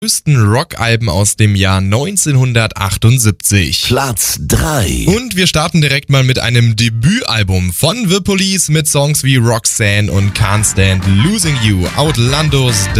größten Rockalben aus dem Jahr 1978. Platz 3. Und wir starten direkt mal mit einem Debütalbum von The Police mit Songs wie Roxanne und Can't Stand Losing You, Outlandos